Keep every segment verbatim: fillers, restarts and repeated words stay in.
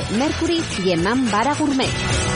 Mercury y Emman Bara Gourmet.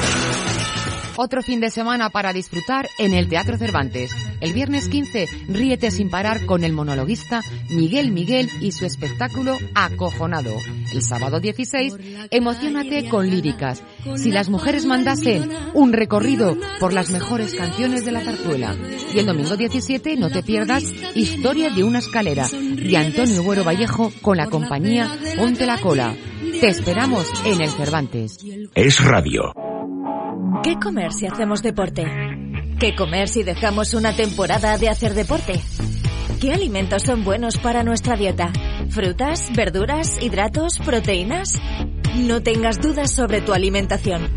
Otro fin de semana para disfrutar en el Teatro Cervantes. El viernes quince, ríete sin parar con el monologuista Miguel Miguel y su espectáculo Acojonado. El sábado dieciséis, emociónate con líricas. Si las mujeres mandasen, un recorrido por las mejores canciones de la zarzuela. Y el domingo diecisiete, no te pierdas Historia de una escalera, de Antonio Güero Vallejo con la compañía Ponte la Cola. Te esperamos en el Cervantes. Es radio. ¿Qué comer si hacemos deporte? ¿Qué comer si dejamos una temporada de hacer deporte? ¿Qué alimentos son buenos para nuestra dieta? ¿Frutas, verduras, hidratos, proteínas? No tengas dudas sobre tu alimentación.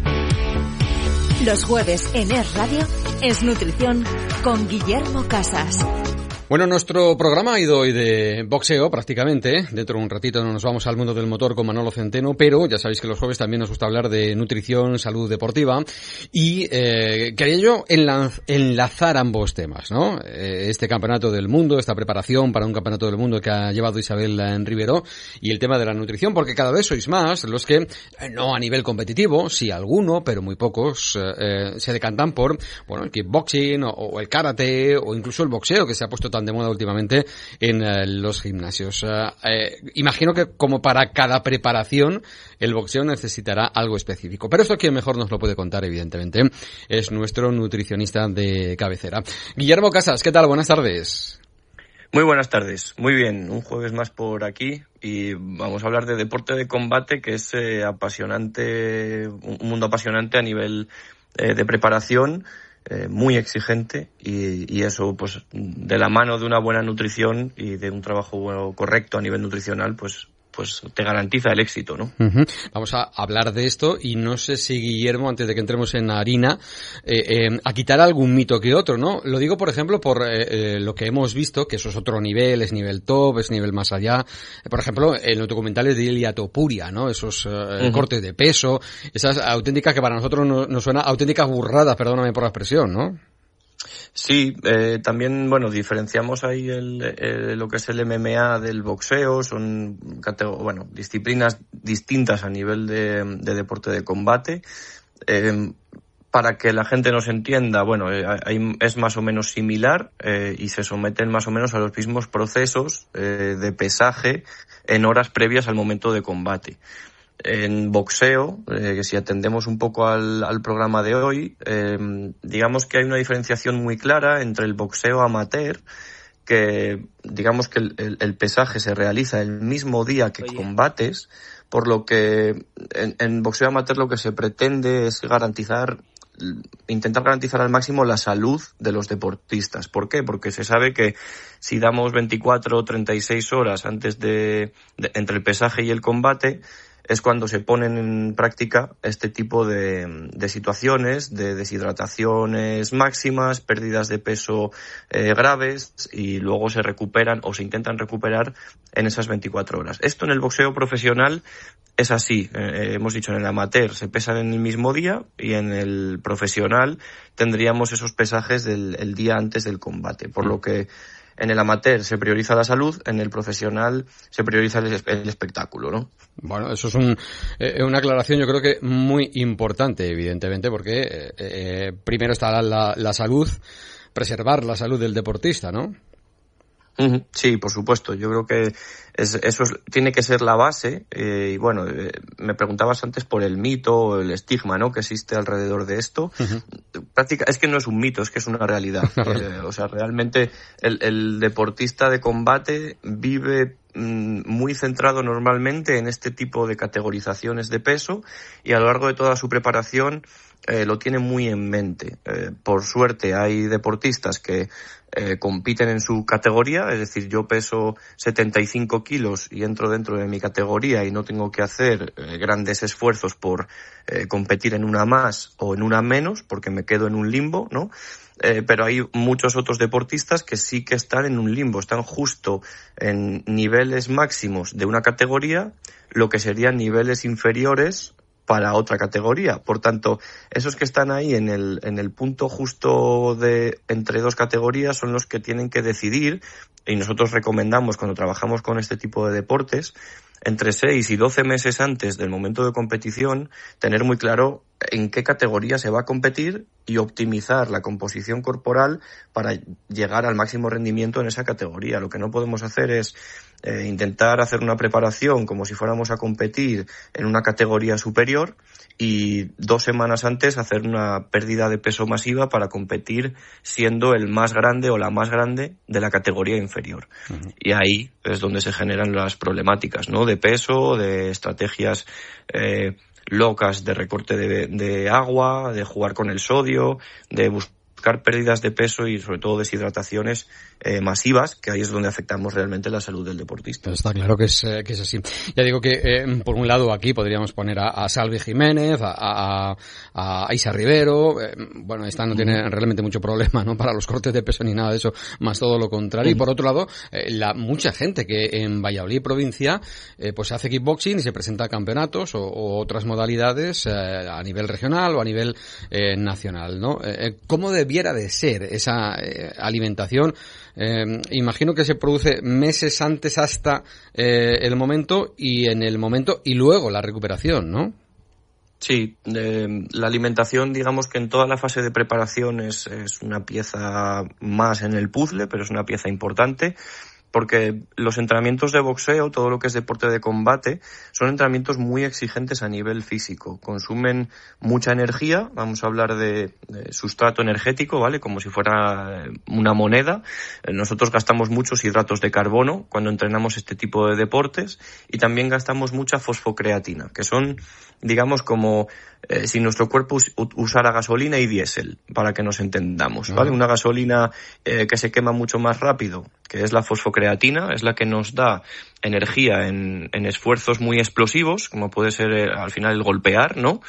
Los jueves en Es Radio, Es Nutrición con Guillermo Casas. Bueno, nuestro programa ha ido hoy de boxeo prácticamente. Dentro de un ratito nos vamos al mundo del motor con Manolo Centeno, pero ya sabéis que los jueves también nos gusta hablar de nutrición, salud deportiva. Y eh, quería yo enlaz- enlazar ambos temas, ¿no? Eh, este campeonato del mundo, esta preparación para un campeonato del mundo que ha llevado Isabel en Rivero, y el tema de la nutrición, porque cada vez sois más los que, eh, no a nivel competitivo, sí alguno, pero muy pocos, eh, se decantan por, bueno, el kickboxing o, o el karate o incluso el boxeo, que se ha puesto tan de moda últimamente en uh, los gimnasios. Uh, eh, imagino que como para cada preparación el boxeo necesitará algo específico, pero esto quien mejor nos lo puede contar, evidentemente, es nuestro nutricionista de cabecera. Guillermo Casas, ¿qué tal? Buenas tardes. Muy buenas tardes, muy bien, un jueves más por aquí y vamos a hablar de deporte de combate, que es eh, apasionante, un mundo apasionante a nivel eh, de preparación, Eh, muy exigente y, y eso pues de la mano de una buena nutrición y de un trabajo bueno, correcto a nivel nutricional, pues pues te garantiza el éxito, ¿no? Uh-huh. Vamos a hablar de esto y no sé si Guillermo, antes de que entremos en harina, eh, eh, a quitar algún mito que otro, ¿no? Lo digo, por ejemplo, por eh, eh, lo que hemos visto, que eso es otro nivel, es nivel top, es nivel más allá. Por ejemplo, en los documentales de Ilia Topuria, ¿no? Esos eh, uh-huh. cortes de peso, esas auténticas que para nosotros nos no suena auténticas burradas, perdóname por la expresión, ¿no? Sí, eh, también, bueno, diferenciamos ahí el, eh, lo que es el M M A del boxeo, son bueno, disciplinas distintas a nivel de, de deporte de combate. Eh, para que la gente nos entienda, bueno, eh, hay, es más o menos similar eh, y se someten más o menos a los mismos procesos eh, de pesaje en horas previas al momento de combate. En boxeo, eh, que si atendemos un poco al, al programa de hoy, eh, digamos que hay una diferenciación muy clara entre el boxeo amateur, que digamos que el, el, el pesaje se realiza el mismo día que Oye. combates, por lo que en, en boxeo amateur lo que se pretende es garantizar, intentar garantizar al máximo la salud de los deportistas. ¿Por qué? Porque se sabe que si damos veinticuatro o treinta y seis horas antes de, de entre el pesaje y el combate, es cuando se ponen en práctica este tipo de, de situaciones, de deshidrataciones máximas, pérdidas de peso eh, graves, y luego se recuperan o se intentan recuperar en esas veinticuatro horas. Esto en el boxeo profesional es así. Eh, hemos dicho, en el amateur se pesan en el mismo día y en el profesional tendríamos esos pesajes del el día antes del combate, por lo que en el amateur se prioriza la salud, en el profesional se prioriza el, el espectáculo, ¿no? Bueno, eso es un, eh, una aclaración yo creo que muy importante, evidentemente, porque eh, eh, primero está la, la, la salud, preservar la salud del deportista, ¿no? Sí, por supuesto. Yo creo que es, eso es, tiene que ser la base. Eh, y bueno, eh, me preguntabas antes por el mito o el estigma, ¿no?, que existe alrededor de esto. Uh-huh. Práctica, es que no es un mito, es que es una realidad. eh, o sea, realmente el, el deportista de combate vive mm, muy centrado normalmente en este tipo de categorizaciones de peso, y a lo largo de toda su preparación eh, lo tiene muy en mente. Eh, por suerte hay deportistas que Eh, compiten en su categoría, es decir, yo peso setenta y cinco kilos y entro dentro de mi categoría y no tengo que hacer eh, grandes esfuerzos por eh, competir en una más o en una menos, porque me quedo en un limbo, ¿no? Eh, pero hay muchos otros deportistas que sí que están en un limbo, están justo en niveles máximos de una categoría, lo que serían niveles inferiores para otra categoría. Por tanto, esos que están ahí en el en el punto justo de entre dos categorías son los que tienen que decidir y nosotros recomendamos cuando trabajamos con este tipo de deportes, entre seis y doce meses antes del momento de competición, tener muy claro en qué categoría se va a competir y optimizar la composición corporal para llegar al máximo rendimiento en esa categoría. Lo que no podemos hacer es eh, intentar hacer una preparación como si fuéramos a competir en una categoría superior y dos semanas antes hacer una pérdida de peso masiva para competir siendo el más grande o la más grande de la categoría inferior. Uh-huh. Y ahí es donde se generan las problemáticas, ¿no? De peso, de estrategias eh, locas de recorte de, de agua, de jugar con el sodio, de buscar pérdidas de peso y sobre todo deshidrataciones eh, masivas, que ahí es donde afectamos realmente la salud del deportista. Pero está claro que es, eh, que es así. Ya digo que, eh, por un lado, aquí podríamos poner a, a Salvi Jiménez, a, a, a Isa Rivero. Eh, bueno, esta no tiene realmente mucho problema, ¿no? Para los cortes de peso ni nada de eso, más todo lo contrario. Uh-huh. Y por otro lado, eh, la mucha gente que en Valladolid provincia, eh, pues hace kickboxing y se presenta a campeonatos o, o otras modalidades eh, a nivel regional o a nivel eh, nacional, ¿no? Eh, ¿Cómo debiera de ser esa eh, alimentación? Eh, imagino que se produce meses antes hasta eh, el momento y en el momento y luego la recuperación, ¿no? Sí, eh, la alimentación, digamos que en toda la fase de preparación es, es una pieza más en el puzzle, pero es una pieza importante. Porque los entrenamientos de boxeo, todo lo que es deporte de combate, son entrenamientos muy exigentes a nivel físico. Consumen mucha energía, vamos a hablar de, de sustrato energético, ¿vale? Como si fuera una moneda. Nosotros gastamos muchos hidratos de carbono cuando entrenamos este tipo de deportes y también gastamos mucha fosfocreatina, que son, digamos, como eh, si nuestro cuerpo us- usara gasolina y diésel, para que nos entendamos, ¿vale? Uh-huh. Una gasolina eh, que se quema mucho más rápido, que es la fosfocreatina, es la que nos da energía en, en esfuerzos muy explosivos, como puede ser eh, al final el golpear, ¿no?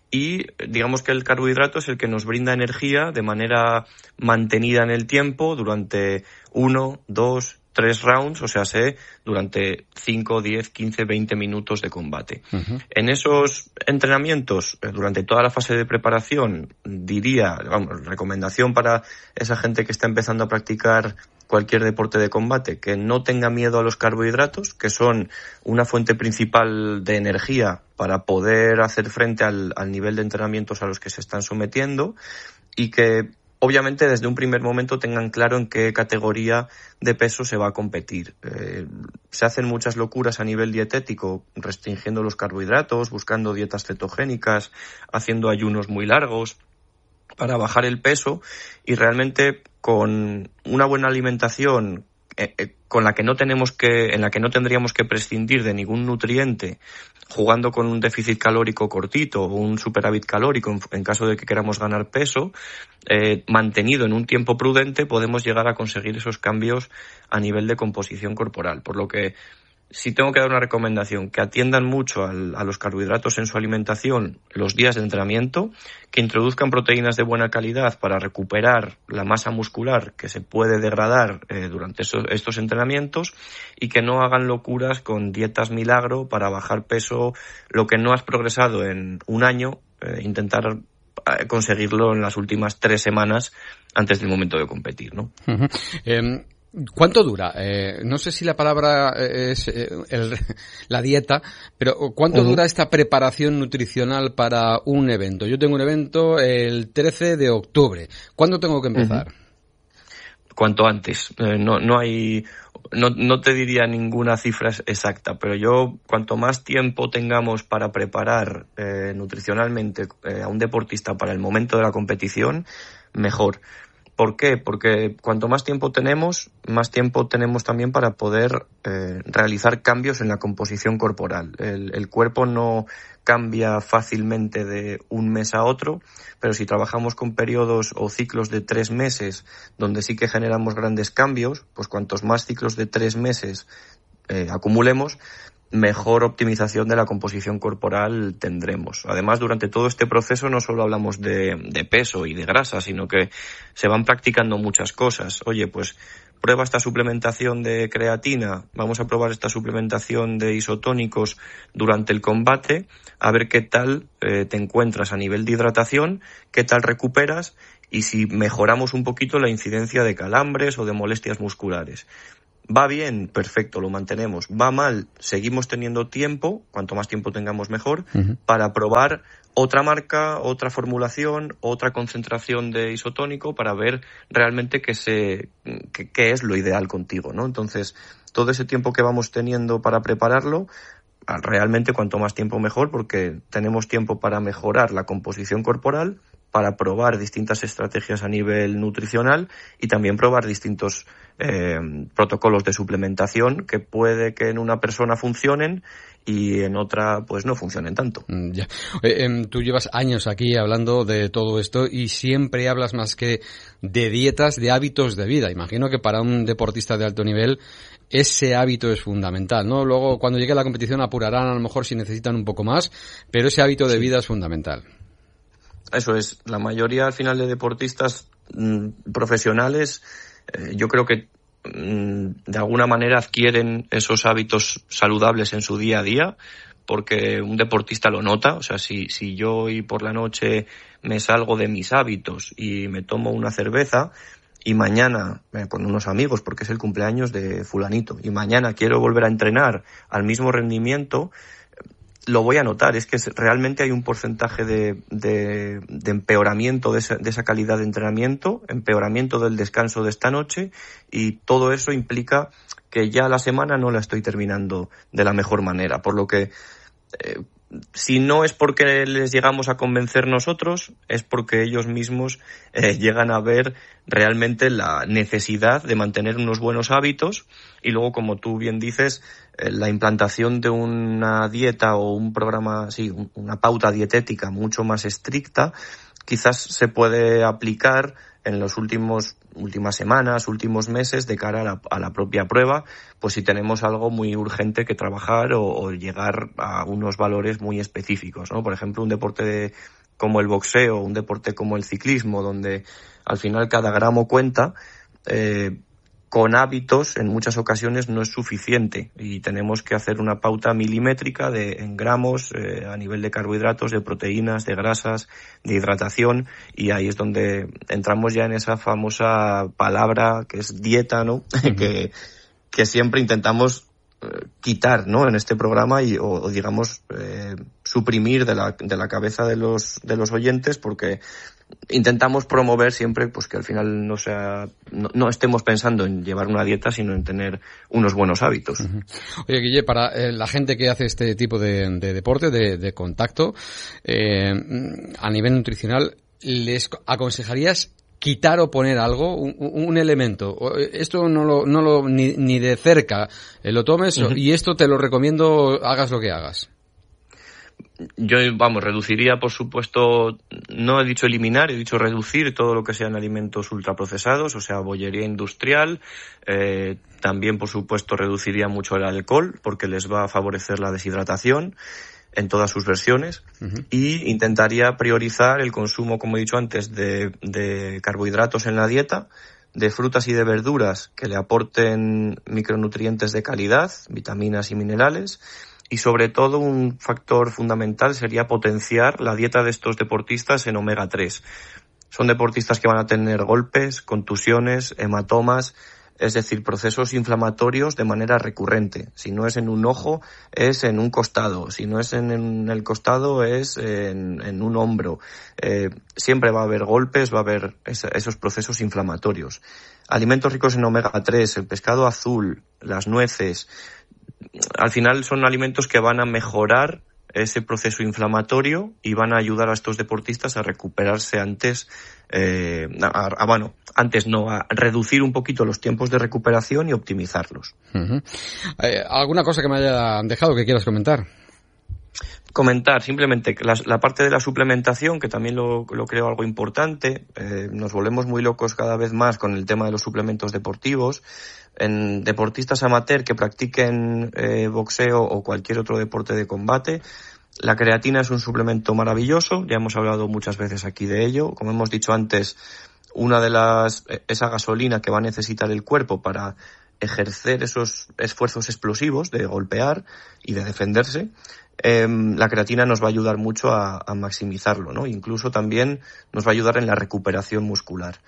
Y digamos que el carbohidrato es el que nos brinda energía de manera mantenida en el tiempo durante uno, dos, tres rounds, o sea, sé, durante cinco, diez, quince, veinte minutos de combate. Uh-huh. En esos entrenamientos, durante toda la fase de preparación, diría, vamos, recomendación para esa gente que está empezando a practicar cualquier deporte de combate, que no tenga miedo a los carbohidratos, que son una fuente principal de energía para poder hacer frente al, al nivel de entrenamientos a los que se están sometiendo y que obviamente desde un primer momento tengan claro en qué categoría de peso se va a competir. Eh, se hacen muchas locuras a nivel dietético, restringiendo los carbohidratos, buscando dietas cetogénicas, haciendo ayunos muy largos para bajar el peso y realmente con una buena alimentación eh, eh, con la que no tenemos que, en la que no tendríamos que prescindir de ningún nutriente, jugando con un déficit calórico cortito o un superávit calórico en, en caso de que queramos ganar peso, eh, mantenido en un tiempo prudente, podemos llegar a conseguir esos cambios a nivel de composición corporal. Por lo que, si tengo que dar una recomendación, que atiendan mucho al, a los carbohidratos en su alimentación los días de entrenamiento, que introduzcan proteínas de buena calidad para recuperar la masa muscular que se puede degradar eh, durante esos, estos entrenamientos y que no hagan locuras con dietas milagro para bajar peso, lo que no has progresado en un año, eh, intentar eh, conseguirlo en las últimas tres semanas antes del momento de competir, ¿no? Uh-huh. Um... ¿Cuánto dura? Eh, no sé si la palabra es eh, el, la dieta, pero ¿cuánto uh-huh. dura esta preparación nutricional para un evento? Yo tengo un evento el trece de octubre. ¿Cuándo tengo que empezar? Uh-huh. Cuanto antes. Eh, no, no hay, no, no te diría ninguna cifra exacta, pero yo, cuanto más tiempo tengamos para preparar eh, nutricionalmente eh, a un deportista para el momento de la competición, mejor. ¿Por qué? Porque cuanto más tiempo tenemos, más tiempo tenemos también para poder eh, realizar cambios en la composición corporal. El, el cuerpo no cambia fácilmente de un mes a otro, pero si trabajamos con periodos o ciclos de tres meses donde sí que generamos grandes cambios, pues cuantos más ciclos de tres meses eh, acumulemos, mejor optimización de la composición corporal tendremos. Además, durante todo este proceso no solo hablamos de, de peso y de grasa, sino que se van practicando muchas cosas. Oye, pues prueba esta suplementación de creatina, vamos a probar esta suplementación de isotónicos durante el combate, a ver qué tal eh, te encuentras a nivel de hidratación, qué tal recuperas y si mejoramos un poquito la incidencia de calambres o de molestias musculares. Va bien, perfecto, lo mantenemos. Va mal, seguimos teniendo tiempo, cuanto más tiempo tengamos mejor, uh-huh. para probar otra marca, otra formulación, otra concentración de isotónico para ver realmente qué, se, qué, qué es lo ideal contigo, ¿no? Entonces, todo ese tiempo que vamos teniendo para prepararlo, realmente cuanto más tiempo mejor, porque tenemos tiempo para mejorar la composición corporal, para probar distintas estrategias a nivel nutricional y también probar distintos eh, protocolos de suplementación que puede que en una persona funcionen y en otra pues no funcionen tanto. Mm, ya. Eh, eh, tú llevas años aquí hablando de todo esto y siempre hablas más que de dietas, de hábitos de vida. Imagino que para un deportista de alto nivel ese hábito es fundamental, ¿no? Luego cuando llegue a la competición apurarán a lo mejor si necesitan un poco más, pero ese hábito de vida es fundamental. Eso es, la mayoría al final de deportistas mmm, profesionales, eh, yo creo que mmm, de alguna manera adquieren esos hábitos saludables en su día a día, porque un deportista lo nota. O sea, si, si yo hoy por la noche me salgo de mis hábitos y me tomo una cerveza y mañana eh, con unos amigos, porque es el cumpleaños de fulanito, y mañana quiero volver a entrenar al mismo rendimiento, lo voy a notar. Es que realmente hay un porcentaje de, de, de empeoramiento de esa, de esa calidad de entrenamiento, empeoramiento del descanso de esta noche, y todo eso implica que ya la semana no la estoy terminando de la mejor manera. Por lo que, eh, si no es porque les llegamos a convencer nosotros, es porque ellos mismos eh, llegan a ver realmente la necesidad de mantener unos buenos hábitos. Y luego, como tú bien dices, eh, la implantación de una dieta o un programa, sí, una pauta dietética mucho más estricta, quizás se puede aplicar en los últimos últimas semanas, últimos meses, de cara a la, a la propia prueba, pues si tenemos algo muy urgente que trabajar o, o llegar a unos valores muy específicos, ¿no? Por ejemplo, un deporte de, como el boxeo, un deporte como el ciclismo, donde al final cada gramo cuenta, eh, con hábitos en muchas ocasiones no es suficiente y tenemos que hacer una pauta milimétrica de en gramos, eh, a nivel de carbohidratos, de proteínas, de grasas, de hidratación, y ahí es donde entramos ya en esa famosa palabra que es dieta, ¿no? Uh-huh. que, que siempre intentamos eh, quitar, ¿no? En este programa y o, o digamos eh, suprimir de la de la cabeza de los de los oyentes, porque intentamos promover siempre pues que al final no sea no, no estemos pensando en llevar una dieta, sino en tener unos buenos hábitos. Uh-huh. Oye, Guille, para eh, la gente que hace este tipo de, de deporte, de, de contacto, eh, a nivel nutricional, ¿les aconsejarías quitar o poner algo, un, un elemento? Esto no lo, no lo ni, ni de cerca eh, lo tomes, uh-huh. y esto te lo recomiendo, hagas lo que hagas. Yo, vamos, reduciría, por supuesto, no he dicho eliminar, he dicho reducir todo lo que sean alimentos ultraprocesados, o sea, bollería industrial. Eh, también, por supuesto, reduciría mucho el alcohol, porque les va a favorecer la deshidratación en todas sus versiones. Uh-huh. Y intentaría priorizar el consumo, como he dicho antes, de, de carbohidratos en la dieta, de frutas y de verduras que le aporten micronutrientes de calidad, vitaminas y minerales. Y sobre todo un factor fundamental sería potenciar la dieta de estos deportistas en omega tres. Son deportistas que van a tener golpes, contusiones, hematomas, es decir, procesos inflamatorios de manera recurrente. Si no es en un ojo, es en un costado. Si no es en, en el costado, es en, en un hombro. Eh, siempre va a haber golpes, va a haber esa, esos procesos inflamatorios. Alimentos ricos en omega tres, el pescado azul, las nueces, al final son alimentos que van a mejorar ese proceso inflamatorio y van a ayudar a estos deportistas a recuperarse antes, eh, a, a, bueno, antes no, a reducir un poquito los tiempos de recuperación y optimizarlos. Uh-huh. Eh, ¿Alguna cosa que me haya dejado que quieras comentar? Comentar simplemente que la, la parte de la suplementación, que también lo, lo creo algo importante. Eh, nos volvemos muy locos cada vez más con el tema de los suplementos deportivos. En deportistas amateur que practiquen eh, boxeo o cualquier otro deporte de combate, la creatina es un suplemento maravilloso. Ya hemos hablado muchas veces aquí de ello. Como hemos dicho antes, una de las esa gasolina que va a necesitar el cuerpo para ejercer esos esfuerzos explosivos de golpear y de defenderse. Eh, la creatina nos va a ayudar mucho a, a maximizarlo, ¿no? Incluso también nos va a ayudar en la recuperación muscular.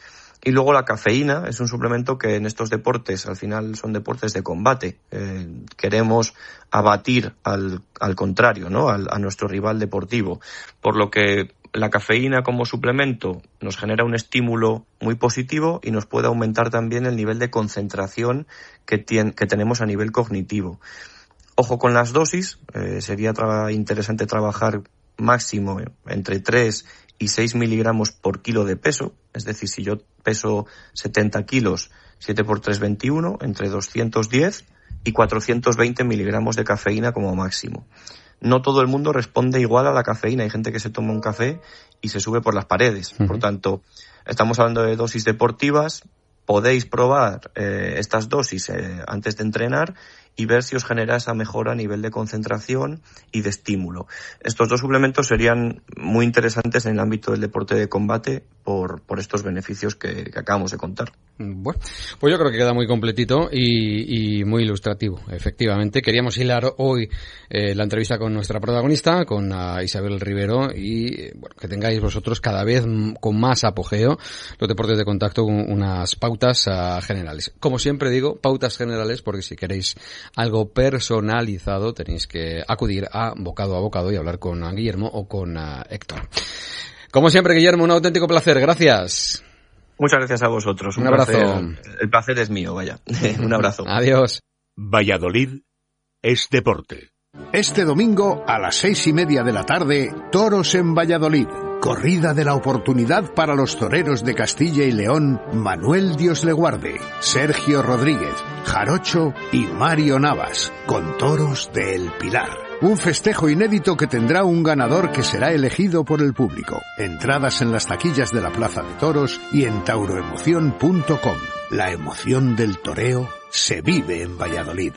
Y luego la cafeína es un suplemento que en estos deportes, al final son deportes de combate. Eh, queremos abatir al, al contrario, ¿no? Al, a nuestro rival deportivo. Por lo que la cafeína como suplemento nos genera un estímulo muy positivo y nos puede aumentar también el nivel de concentración que, tien, que tenemos a nivel cognitivo. Ojo con las dosis, eh, sería tra- interesante trabajar máximo entre tres y seis miligramos por kilo de peso, es decir, si yo peso setenta kilos, siete por tres, veintiuno, entre doscientos diez y cuatrocientos veinte miligramos de cafeína como máximo. No todo el mundo responde igual a la cafeína, hay gente que se toma un café y se sube por las paredes, uh-huh. Por tanto, estamos hablando de dosis deportivas, podéis probar eh, estas dosis eh, antes de entrenar y ver si os genera esa mejora a nivel de concentración y de estímulo. Estos dos suplementos serían muy interesantes en el ámbito del deporte de combate por, por estos beneficios que, que acabamos de contar. Bueno, pues yo creo que queda muy completito y, y muy ilustrativo, efectivamente. Queríamos hilar hoy eh, la entrevista con nuestra protagonista, con uh, Isabel Rivero, y bueno, que tengáis vosotros cada vez m- con más apogeo los deportes de contacto con unas pautas uh, generales. Como siempre digo, pautas generales, porque si queréis algo personalizado tenéis que acudir a Bocado a Bocado y hablar con Guillermo o con uh, Héctor. Como siempre, Guillermo, un auténtico placer. Gracias. Muchas gracias a vosotros. Un, un abrazo. Placer. El placer es mío, vaya. Un abrazo. Adiós. Valladolid es deporte. Este domingo a las seis y media de la tarde, Toros en Valladolid. Corrida de la oportunidad para los toreros de Castilla y León, Manuel Dios le guarde, Sergio Rodríguez, Jarocho y Mario Navas, con toros de El Pilar. Un festejo inédito que tendrá un ganador que será elegido por el público. Entradas en las taquillas de la Plaza de Toros y en tauroemoción punto com. La emoción del toreo se vive en Valladolid.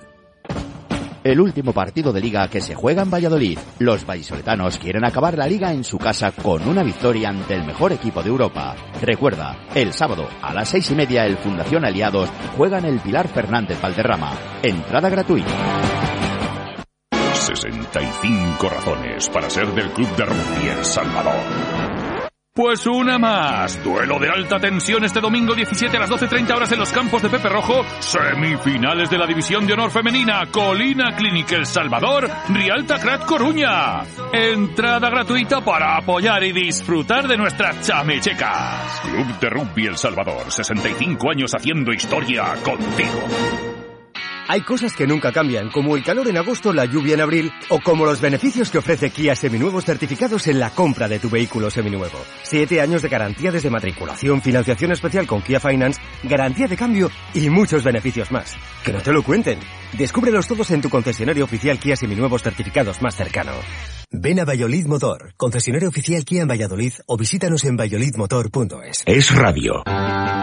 El último partido de Liga que se juega en Valladolid. Los vallisoletanos quieren acabar la Liga en su casa con una victoria ante el mejor equipo de Europa. Recuerda, el sábado a las seis y media el Fundación Aliados juega en el Pilar Fernández Valderrama. Entrada gratuita. sesenta y cinco razones para ser del Club de Rugby El Salvador. Pues una más. Duelo de alta tensión este domingo diecisiete a las doce treinta horas en los campos de Pepe Rojo. Semifinales de la División de Honor Femenina. Colina Clinic El Salvador, Rialta Crat Coruña. Entrada gratuita para apoyar y disfrutar de nuestras chamechecas. Club de Rugby El Salvador. sesenta y cinco años haciendo historia contigo. Hay cosas que nunca cambian, como el calor en agosto, la lluvia en abril, o como los beneficios que ofrece Kia Seminuevos certificados en la compra de tu vehículo seminuevo. Siete años de garantía desde matriculación, financiación especial con Kia Finance, garantía de cambio y muchos beneficios más. Que no te lo cuenten. Descúbrelos todos en tu concesionario oficial Kia Seminuevos certificados más cercano. Ven a Valladolid Motor, concesionario oficial Kia en Valladolid, o visítanos en valladolid motor punto es. Es radio.